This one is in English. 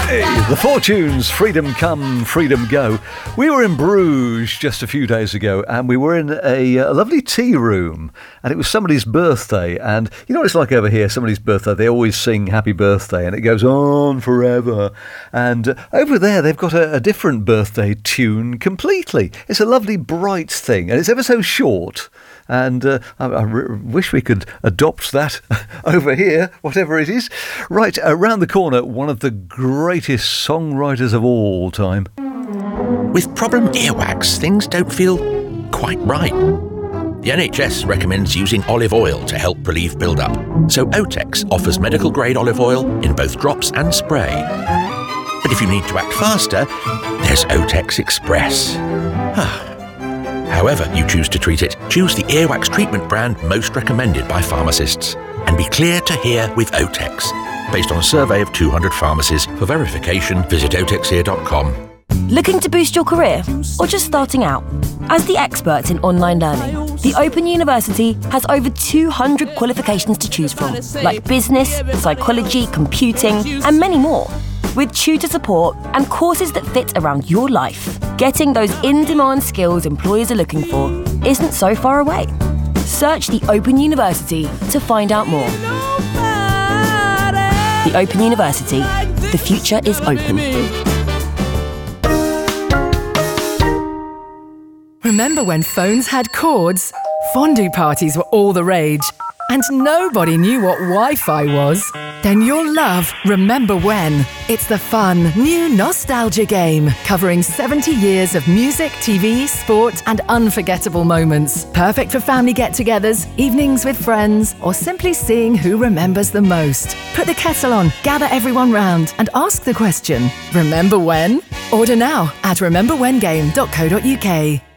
Hey, the Fortunes, Freedom Come, Freedom Go. We were in Bruges just a few days ago and we were in a lovely tea room and it was somebody's birthday, and you know what it's like over here, somebody's birthday, they always sing happy birthday and it goes on forever, and over there they've got a different birthday tune completely. It's a lovely bright thing and it's ever so short. And I wish we could adopt that over here, whatever it is. Right, around the corner, one of the greatest songwriters of all time. With problem earwax, things don't feel quite right. The NHS recommends using olive oil to help relieve build-up. So Otex offers medical-grade olive oil in both drops and spray. But if you need to act faster, there's Otex Express. However you choose to treat it, choose the earwax treatment brand most recommended by pharmacists. And be clear to hear with Otex. Based on a survey of 200 pharmacies. For verification, visit otexear.com. Looking to boost your career or just starting out? As the experts in online learning, the Open University has over 200 qualifications to choose from, like business, psychology, computing, and many more. With tutor support and courses that fit around your life, getting those in-demand skills employers are looking for isn't so far away. Search the Open University to find out more. The Open University. The future is open. Remember when phones had cords? Fondue parties were all the rage. And nobody knew what Wi-Fi was. Then you'll love Remember When. It's the fun, new nostalgia game covering 70 years of music, TV, sport and unforgettable moments. Perfect for family get-togethers, evenings with friends, or simply seeing who remembers the most. Put the kettle on, gather everyone round and ask the question, remember when? Order now at rememberwhengame.co.uk.